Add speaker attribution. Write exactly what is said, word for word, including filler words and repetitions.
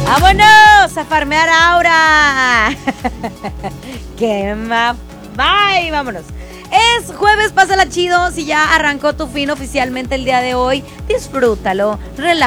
Speaker 1: ¡Vámonos a farmear ahora! ¡Qué ma... Bye! ¡Vámonos! Es jueves, pásala chido. Si ya arrancó tu fin oficialmente el día de hoy, disfrútalo, relájate.